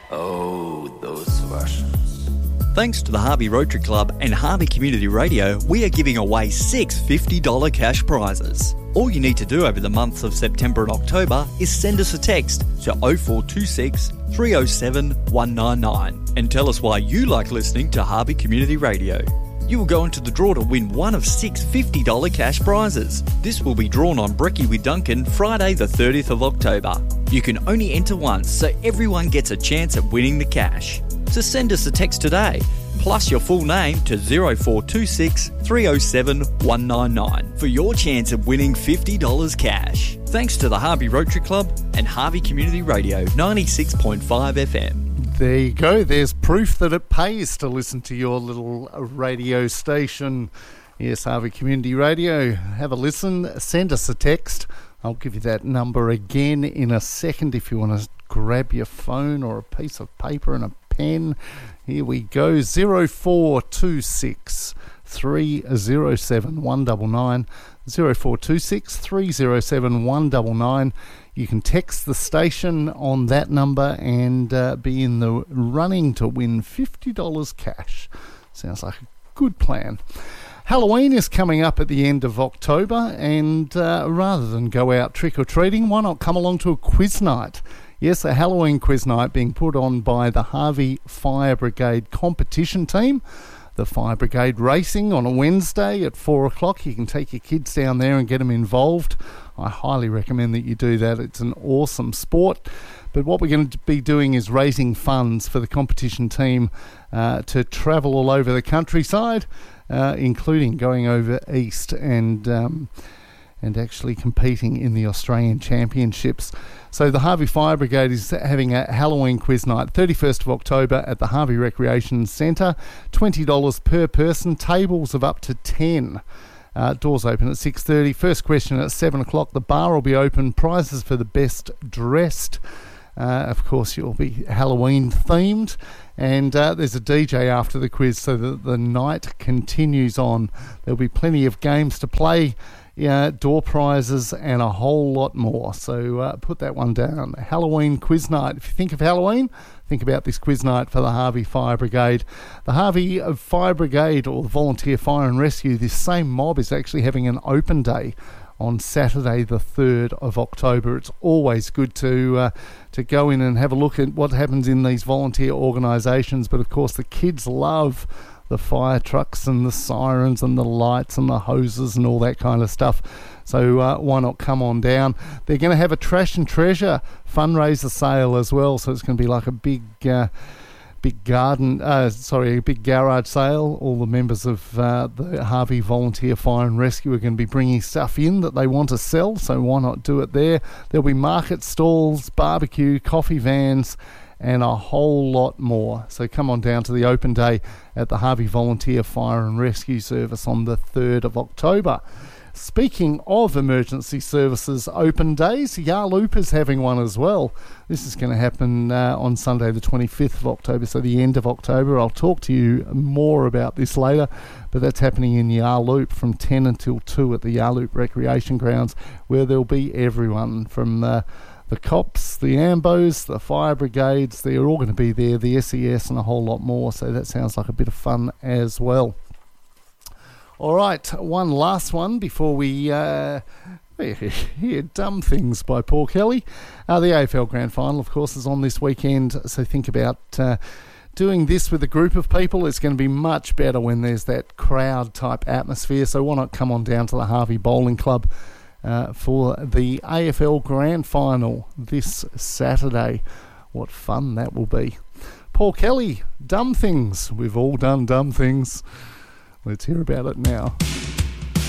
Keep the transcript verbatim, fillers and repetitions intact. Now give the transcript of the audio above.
Oh, those Russians. Thanks to the Harvey Rotary Club and Harvey Community Radio, we are giving away six fifty dollars cash prizes. All you need to do over the months of September and October is send us a text to oh four two six, three oh seven, one nine nine and tell us why you like listening to Harvey Community Radio. You will go into the draw to win one of six fifty dollars cash prizes. This will be drawn on Brekkie with Duncan Friday the thirtieth of October. You can only enter once, so everyone gets a chance at winning the cash. So send us a text today, plus your full name to oh four two six, three oh seven, one nine nine for your chance of winning fifty dollars cash. Thanks to the Harvey Rotary Club and Harvey Community Radio ninety-six point five F M. There you go. There's proof that it pays to listen to your little radio station. Yes, Harvey Community Radio. Have a listen. Send us a text. I'll give you that number again in a second if you want to grab your phone or a piece of paper and a pen. Here we go. oh four two six, three oh seven, one nine nine. oh four two six, three oh seven, one nine nine. You can text the station on that number and uh, be in the running to win fifty dollars cash. Sounds like a good plan. Halloween is coming up at the end of October, and uh, rather than go out trick-or-treating, why not come along to a quiz night? Yes, a Halloween quiz night being put on by the Harvey Fire Brigade competition team. The Fire Brigade racing on a Wednesday at four o'clock. You can take your kids down there and get them involved. I highly recommend that you do that. It's an awesome sport. But what we're going to be doing is raising funds for the competition team uh, to travel all over the countryside, uh, including going over east and um, and actually competing in the Australian Championships. So the Harvey Fire Brigade is having a Halloween quiz night, thirty-first of October at the Harvey Recreation Centre. twenty dollars per person, tables of up to ten. Uh, doors open at six thirty. First question at seven o'clock. The bar will be open. Prizes for the best dressed. Uh, of course, you'll be Halloween themed. And uh, there's a D J after the quiz so that the night continues on. There'll be plenty of games to play, yeah, door prizes and a whole lot more. So uh, put that one down. Halloween quiz night. If you think of Halloween, think about this quiz night for the Harvey Fire Brigade. The Harvey Fire Brigade, or the Volunteer Fire and Rescue, this same mob is actually having an open day on Saturday the third of October. It's always good to uh, to go in and have a look at what happens in these volunteer organisations. But of course the kids love the fire trucks and the sirens and the lights and the hoses and all that kind of stuff. So uh, why not come on down? They're going to have a Trash and Treasure fundraiser sale as well. So it's going to be like a big, uh, big garden, uh, sorry, a big garage sale. All the members of uh, the Harvey Volunteer Fire and Rescue are going to be bringing stuff in that they want to sell. So why not do it there? There'll be market stalls, barbecue, coffee vans, and a whole lot more. So come on down to the open day at the Harvey Volunteer Fire and Rescue Service on the third of October. Speaking of emergency services open days, Yarloop is having one as well. This is going to happen uh, on Sunday the twenty-fifth of October, so the end of October. I'll talk to you more about this later, but that's happening in Yarloop from ten until two at the Yarloop Recreation Grounds, where there'll be everyone from uh, the cops, the ambos, the fire brigades. They're all going to be there, the S E S and a whole lot more, so that sounds like a bit of fun as well. All right, one last one before we uh, hear Dumb Things by Paul Kelly. Uh, the A F L Grand Final, of course, is on this weekend, so think about uh, doing this with a group of people. It's going to be much better when there's that crowd-type atmosphere, so why not come on down to the Harvey Bowling Club uh, for the A F L Grand Final this Saturday. What fun that will be. Paul Kelly, Dumb Things. We've all done dumb things. Let's hear about it now.